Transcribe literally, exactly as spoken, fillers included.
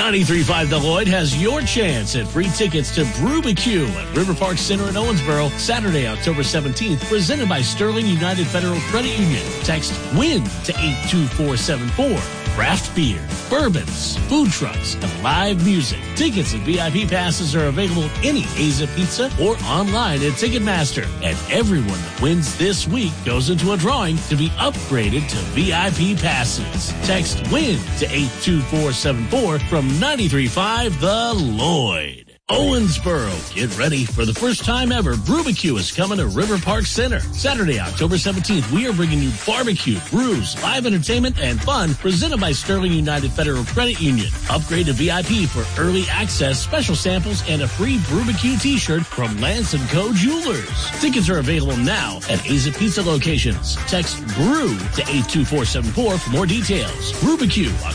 ninety-three point five The Lloyd has your chance at free tickets to Brubacue at River Park Center in Owensboro, Saturday, October seventeenth, presented by Sterling United Federal Credit Union. Text WIN to eight two four seven four. Craft beer, bourbons, food trucks, and live music. Tickets and V I P passes are available at any Aza Pizza or online at Ticketmaster. And everyone that wins this week goes into a drawing to be upgraded to V I P passes. Text WIN to eight two four seven four from ninety-three point five The Lloyd. Owensboro, get ready for the first time ever. Brubacue is coming to River Park Center. Saturday, October seventeenth, we are bringing you barbecue, brews, live entertainment, and fun presented by Sterling United Federal Credit Union. Upgrade to V I P for early access, special samples, and a free Brubacue t-shirt from Lance and Co. Jewelers. Tickets are available now at Aza Pizza locations. Text BREW to eight two four seven four for more details. Brubacue,